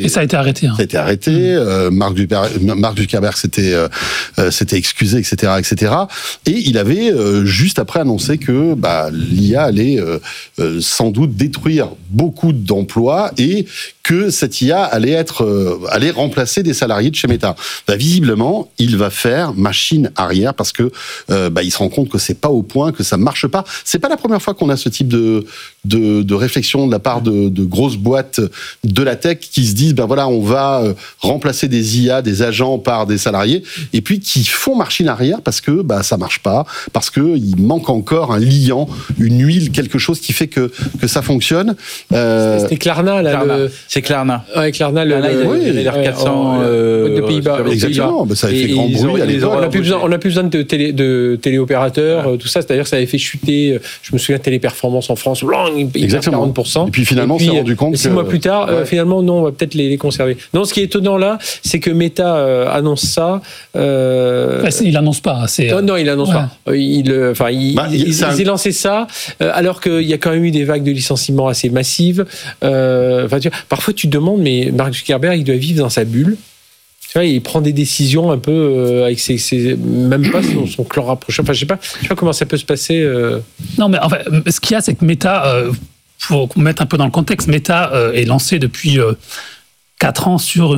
Et ça a été arrêté. Ça a été arrêté. Mark Zuckerberg s'était excusé, etc., etc. Et il avait juste après annoncé que l'IA allait sans doute détruire beaucoup d'emplois et que cette IA allait remplacer des salariés de chez Meta. Visiblement, il va faire machine arrière parce que il se rend compte que c'est pas au point, que ça marche pas. C'est pas la première fois qu'on a ce type de réflexion de la part de grosses boîtes de la tech qui se disent on va remplacer des IA, des agents par des salariés, et puis qui font machine arrière parce que ça marche pas, parce que il manque encore un liant, une huile, quelque chose qui fait que ça fonctionne. C'était Klarna là. C'est Klarna. Ouais, Klarna, les 400 de Pays-Bas. Exactement, ça avait fait grand bruit à l'époque. On n'a plus besoin de téléopérateurs, tout ça. C'est-à-dire que ça avait fait chuter, je me souviens, Téléperformance en France, il perd 40%. Et puis finalement, on s'est rendu compte que 6 mois plus tard, finalement, non, on va peut-être les conserver. Non, ce qui est étonnant là, c'est que Meta annonce ça. Il annonce pas. Non, il annonce pas. Il a lancé ça, alors qu'il y a quand même eu des vagues de licenciements assez massives. Parfois, tu te demandes, mais Mark Zuckerberg, il doit vivre dans sa bulle. Tu vois, il prend des décisions un peu avec même pas son clan rapproché. Enfin, je sais pas comment ça peut se passer. Non, mais en fait, ce qu'il y a, c'est que Meta, pour mettre un peu dans le contexte, Meta est lancé depuis 4 ans sur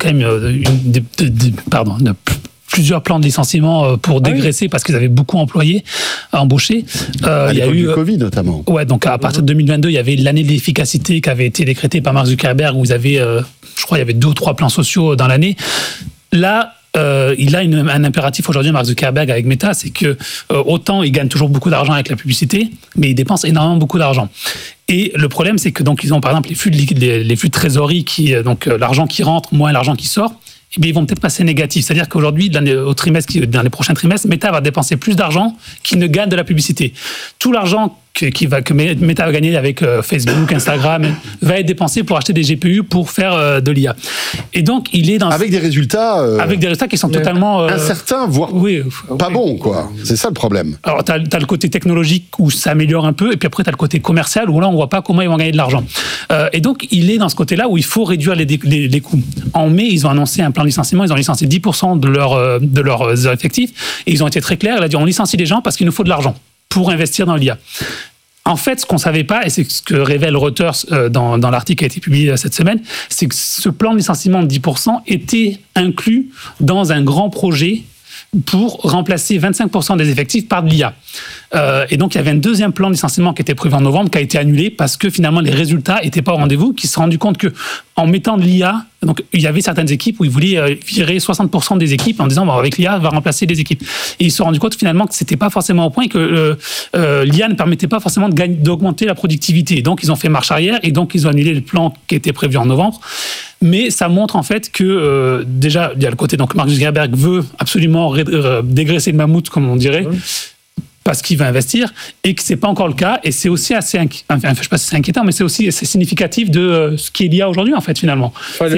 plusieurs plans de licenciement pour dégraisser parce qu'ils avaient beaucoup embauché. À l'époque du Covid notamment. Ouais, donc à partir de 2022, il y avait l'année de l'efficacité qui avait été décrétée par Mark Zuckerberg où ils avaient, je crois, il y avait 2 ou 3 plans sociaux dans l'année. Là, il a un impératif aujourd'hui, Mark Zuckerberg, avec Meta, c'est que autant il gagne toujours beaucoup d'argent avec la publicité, mais il dépense énormément beaucoup d'argent. Et le problème, c'est que donc ils ont par exemple les flux de trésorerie l'argent qui rentre moins l'argent qui sort. Ils vont peut-être passer négatif. C'est-à-dire qu'aujourd'hui, dans les prochains trimestres, Meta va dépenser plus d'argent qu'il ne gagne de la publicité. Tout l'argent que Meta va gagner avec Facebook, Instagram, va être dépensé pour acheter des GPU pour faire de l'IA. Et donc, il est dans... Avec des résultats qui sont totalement... incertains, voire pas bons, quoi. C'est ça le problème. Alors, t'as le côté technologique où ça améliore un peu, et puis après, t'as le côté commercial où là, on voit pas comment ils vont gagner de l'argent. Et donc, il est dans ce côté-là où il faut réduire les coûts. En mai, ils ont annoncé un plan de licenciement, ils ont licencié 10% de leurs effectifs, et ils ont été très clairs, il a dit on licencie les gens parce qu'il nous faut de l'argent pour investir dans l'IA. En fait, ce qu'on ne savait pas, et c'est ce que révèle Reuters dans l'article qui a été publié cette semaine, c'est que ce plan de licenciement de 10% était inclus dans un grand projet pour remplacer 25% des effectifs par de l'IA. Et donc, il y avait un deuxième plan de licenciement qui était prévu en novembre, qui a été annulé parce que finalement, les résultats n'étaient pas au rendez-vous, qui se sont rendus compte qu'en mettant de l'IA, donc il y avait certaines équipes où ils voulaient virer 60% des équipes en disant avec l'IA, on va remplacer les équipes. Et ils se sont rendus compte finalement que ce n'était pas forcément au point et que l'IA ne permettait pas forcément d'augmenter la productivité. Donc, ils ont fait marche arrière et donc, ils ont annulé le plan qui était prévu en novembre. Mais ça montre en fait que déjà, il y a le côté, donc Mark Zuckerberg veut absolument dégraisser le mammouth, comme on dirait, parce qu'il va investir, et que c'est pas encore le cas. Et c'est aussi assez, je sais pas si c'est inquiétant, mais c'est aussi assez significatif de ce qu'il y a aujourd'hui en fait finalement. Enfin,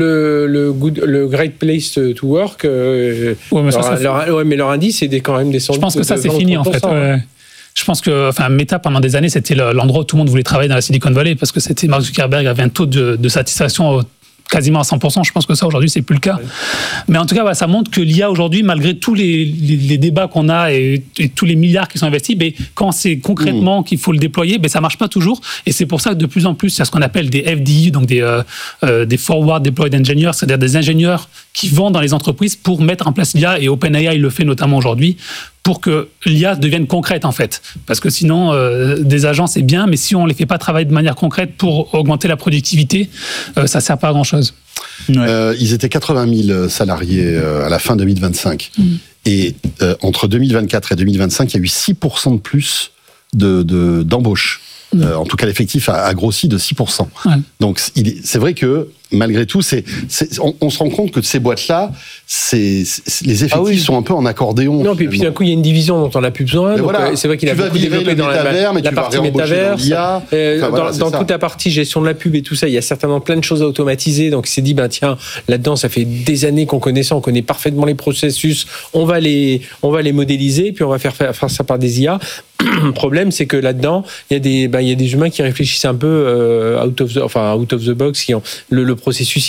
le Great Place to Work. Mais leur indice est quand même descendu. Je pense que ça c'est fini en fait. Ouais. Je pense que Meta, pendant des années, c'était l'endroit où tout le monde voulait travailler dans la Silicon Valley parce que c'était Mark Zuckerberg avait un taux de satisfaction quasiment à 100%. Je pense que ça, aujourd'hui, c'est plus le cas. Ouais. Mais en tout cas, ça montre que l'IA, aujourd'hui, malgré tous les débats qu'on a et tous les milliards qui sont investis, quand c'est concrètement qu'il faut le déployer, ça marche pas toujours. Et c'est pour ça que de plus en plus, il y a ce qu'on appelle des FDE, donc des Forward Deployed Engineers, c'est-à-dire des ingénieurs qui vont dans les entreprises pour mettre en place l'IA. Et OpenAI le fait notamment aujourd'hui, pour que l'IA devienne concrète, en fait. Parce que sinon, des agents, c'est bien, mais si on ne les fait pas travailler de manière concrète pour augmenter la productivité, ça ne sert pas à grand-chose. Ouais. Ils étaient 80 000 salariés à la fin 2025. Et entre 2024 et 2025, il y a eu 6% de plus d'embauches. En tout cas, l'effectif a grossi de 6%. Ouais. Donc, c'est vrai que, malgré tout, on se rend compte que ces boîtes-là, les effectifs sont un peu en accordéon. Non, puis d'un coup, il y a une division dont on n'a plus besoin. Donc, voilà, c'est vrai qu'il a beaucoup développé dans la partie métaverse. Dans toute la partie gestion de la pub et tout ça, il y a certainement plein de choses à automatiser. Donc, il s'est dit, tiens, là-dedans, ça fait des années qu'on connaît ça, on connaît parfaitement les processus, on va les modéliser, puis on va faire ça par des IA. Le problème, c'est que là-dedans, il y a des humains qui réfléchissent un peu out of the box, qui ont le processus